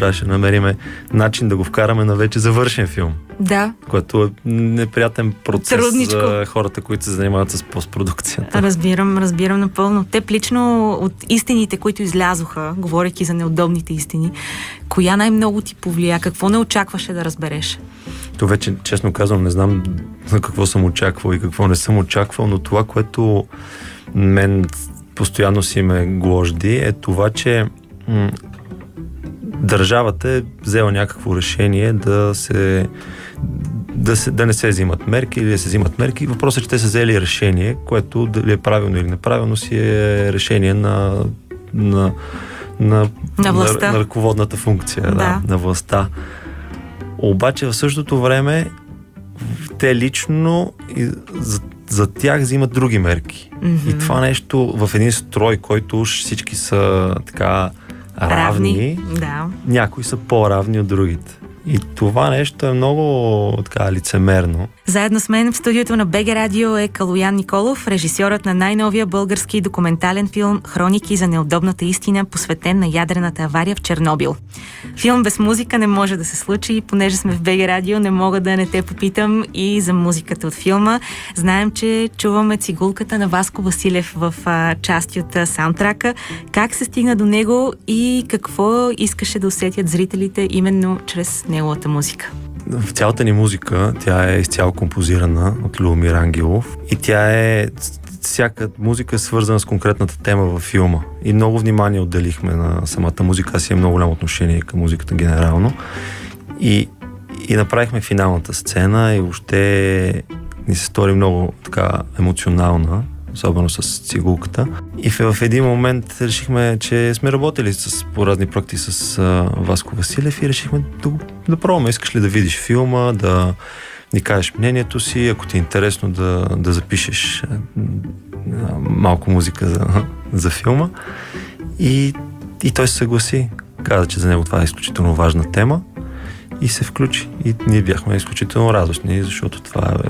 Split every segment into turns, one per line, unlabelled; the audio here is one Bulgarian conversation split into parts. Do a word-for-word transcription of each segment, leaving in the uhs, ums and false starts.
трябваше да намерим начин да го вкараме на вече завършен филм.
Да.
Което е неприятен процес
Трудничко.
За хората, които се занимават с постпродукцията.
Разбирам, разбирам напълно. Те лично от истините, които излязоха, говорейки за неудобните истини, коя най-много ти повлия? Какво не очакваше да разбереш?
То вече, честно казвам, не знам на какво съм очаквал и какво не съм очаквал, но това, което мен постоянно си ме гложди, е това, че м- държавата е взела някакво решение да се Да, се, да не се взимат мерки или да се взимат мерки. Въпросът е, че те са взели решение, което дали е правилно или неправилно, си е решение на на, на,
на, властта.
на, на ръководната функция, да.
Да,
на властта. Обаче в същото време те лично за, за тях взимат други мерки.
Mm-hmm.
И това нещо в един строй, който уж всички са така равни,
равни, да.
Някои са по-равни от другите. И това нещо е много така лицемерно.
Заедно с мен в студиото на БГ Радио е Калоян Николов, режисьорът на най-новия български документален филм «Хроники за неудобната истина», посветен на ядрената авария в Чернобил. Филм без музика не може да се случи и понеже сме в БГ Радио, не мога да не те попитам и за музиката от филма. Знаем, че чуваме цигулката на Васко Василев в а, части от а, саундтрака. Как се стигна до него и какво искаше да усетят зрителите именно чрез неговата музика?
В цялата ни музика, тя е изцяло композирана от Любомир Ангелов и тя е, всяка музика е свързана с конкретната тема във филма и много внимание отделихме на самата музика. Аз имам много голямо отношение към музиката генерално и, и направихме финалната сцена и въобще ни се стори много така емоционална, особено с цигулката. И в един момент решихме, че сме работили с, по разни проекти с а, Васко Василев и решихме да, да пробваме. Искаш ли да видиш филма, да ни кажеш мнението си, ако ти е интересно да, да запишеш а, малко музика за, за филма. И, и той се съгласи. Каза, че за него това е изключително важна тема. И се включи. И ние бяхме изключително радостни, защото това е...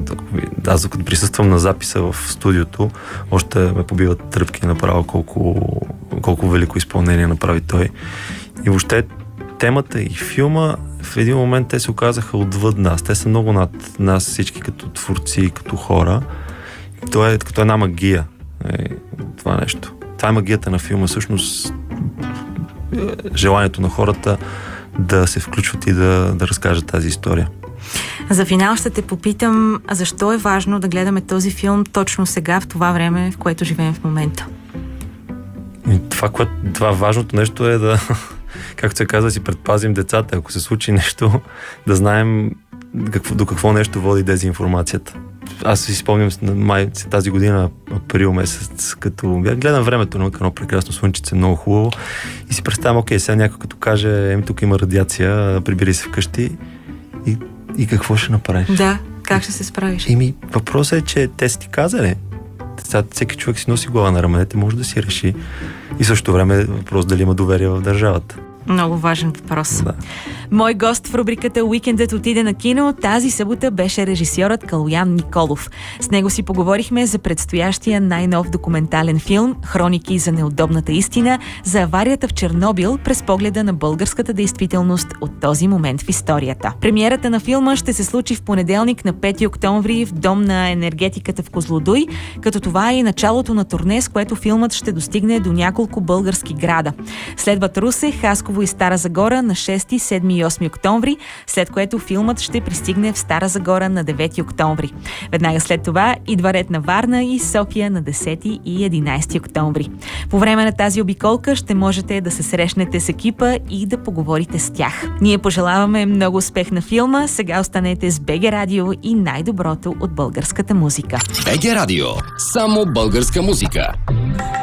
Аз докато присъствам на записа в студиото, още ме побиват тръпки направо колко, колко велико изпълнение направи той. И въобще темата и филма в един момент те се оказаха отвъд нас. Те са много над нас всички като творци, като хора. То е като една магия. Е, това нещо. Това е магията на филма. Всъщност желанието на хората да се включват и да, да разкажат тази история.
За финал ще те попитам, защо е важно да гледаме този филм точно сега, в това време, в което живеем в момента?
И това, което, това важното нещо е да, както се казва, си предпазим децата. Ако се случи нещо, да знаем какво, до какво нещо води дезинформацията. Аз си спомням май, тази година, април месец, като гледам времето на едно прекрасно слънчице, много хубаво и си представям, окей, сега някой като каже, еми тук има радиация, прибери се вкъщи и, и какво ще направиш?
Да, как ще се справиш?
Еми, въпросът е, че те си ти казали. Всеки човек си носи глава на раменете, може да си реши и също време е въпрос дали има доверие в държавата.
Много важен въпрос.
Да.
Мой гост в рубриката «Уикендът отиде на кино» тази събота беше режисьорът Калоян Николов. С него си поговорихме за предстоящия най-нов документален филм «Хроники за неудобната истина» за аварията в Чернобил през погледа на българската действителност от този момент в историята. Премиерата на филма ще се случи в понеделник на пети октомври в Дом на енергетиката в Козлодуй, като това е и началото на турне, с което филмът ще достигне до няколко български града. Следват Русе, Хасково и Стара Загора на шести, седми и осми октомври, след което филмът ще пристигне в Стара Загора на девети октомври. Веднага след това идва ред на Варна и София на десети и единайсети октомври. По време на тази обиколка ще можете да се срещнете с екипа и да поговорите с тях. Ние пожелаваме много успех на филма. Сега останете с БГ Радио и най-доброто от българската музика.
БГ Радио. Само българска музика.